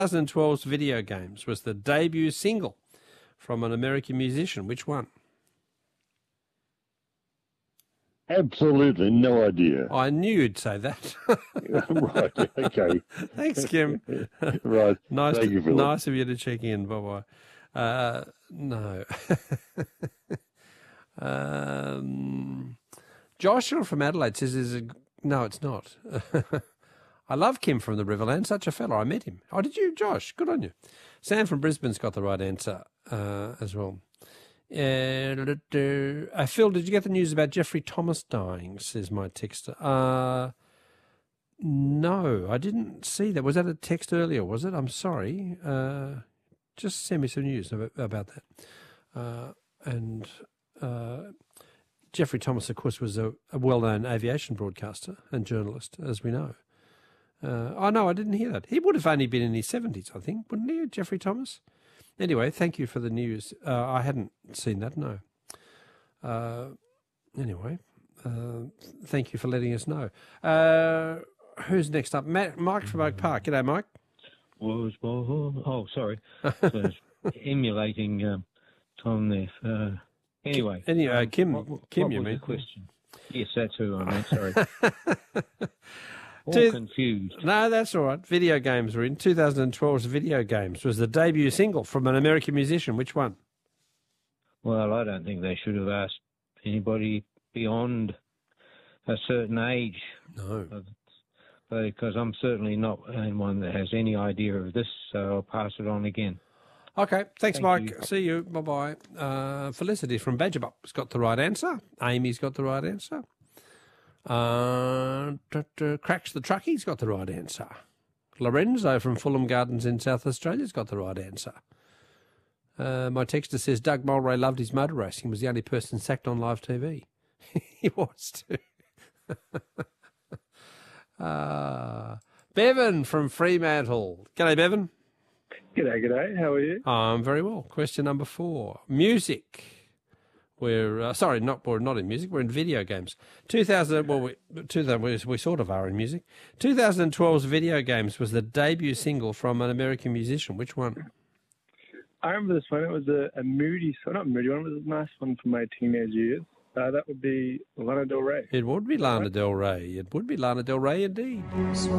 2012's Video Games was the debut single from an American musician. Which one? Absolutely no idea. I knew you'd say that. Right, okay. Thanks, Kim. Right. Nice, Thank you, Philip. nice of you to check in. Bye-bye. No. Joshua from Adelaide says, no, it's not. I love Kim from the Riverland, such a fella. I met him. Oh, did you, Josh? Good on you. Sam from Brisbane's got the right answer as well. Phil, did you get the news about Jeffrey Thomas dying, says my texter. No, I didn't see that. Was that a text earlier, was it? I'm sorry. Just send me some news about that. Jeffrey Thomas, of course, was a well-known aviation broadcaster and journalist, as we know. No, I didn't hear that. He would have only been in his 70s, I think, wouldn't he, Jeffrey Thomas? Anyway, thank you for the news. I hadn't seen that, no. Thank you for letting us know. Who's next up? Mike from Oak Park. G'day, Mike. Oh, sorry. So emulating Tom there. Anyway. Kim, what you was mean? the question? Yes, that's who I meant, sorry. All confused. No, that's all right. Video Games were in. 2012's Video Games was the debut single from an American musician. Which one? Well, I don't think they should have asked anybody beyond a certain age. No. Because I'm certainly not anyone that has any idea of this, so I'll pass it on again. Okay, thanks, Thank Mike. you. See you. Bye-bye. Felicity from Badgerbuck's got the right answer. Amy's got the right answer. Cracks the Truckie's got the right answer. Lorenzo from Fulham Gardens in South Australia's got the right answer. My texter says Doug Mulray loved his motor racing, was the only person sacked on live TV. He was too. Bevan from Fremantle. G'day, Bevan. G'day. How are you? I'm very well. Question number 4. Music. We're not in music. We're in video games. 2000. Well, we sort of are in music. 2012's Video Games was the debut single from an American musician. Which one? I remember this one. It was a moody, not moody one. It was a nice one from my teenage years. That would be Lana Del Rey. It would be Lana Del Rey. It would be Lana Del Rey indeed.